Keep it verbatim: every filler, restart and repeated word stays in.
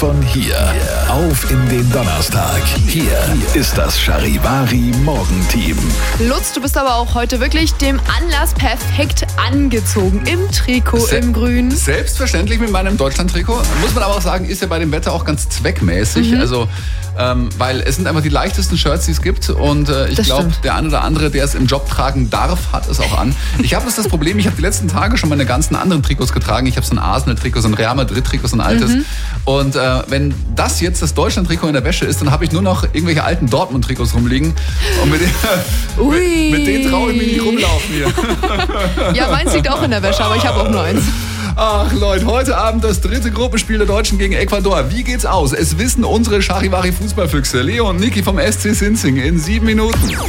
von hier auf in den Donnerstag. Hier ist das Charivari Morgenteam. Lutz, du bist aber auch heute wirklich dem Anlass perfekt angezogen. Im Trikot, Se- im Grün. Selbstverständlich mit meinem Deutschland-Trikot. Muss man aber auch sagen, ist ja bei dem Wetter auch ganz zweckmäßig. Mhm. Also, ähm, weil es sind einfach die leichtesten Shirts, die es gibt. Und äh, ich glaube, der ein oder andere, der es im Job tragen darf, hat es auch an. Ich habe das, das Problem, ich habe die letzten Tage schon meine ganzen anderen Trikots getragen. Ich habe so ein Arsenal-Trikot, so ein Real Madrid-Trikot, so ein altes. Mhm. Und äh, wenn das jetzt das Deutschland-Trikot in der Wäsche ist, dann habe ich nur noch irgendwelche alten Dortmund-Trikots rumliegen. Und mit, den, mit, mit denen traue ich mich nicht rumlaufen hier. Ja, meins liegt auch in der Wäsche, aber ich habe auch nur eins. Ach Leute, heute Abend das dritte Gruppenspiel der Deutschen gegen Ecuador. Wie geht's aus? Es wissen unsere Charivari-Fußballfüchse Leo und Niki vom S C Sinzing in sieben Minuten.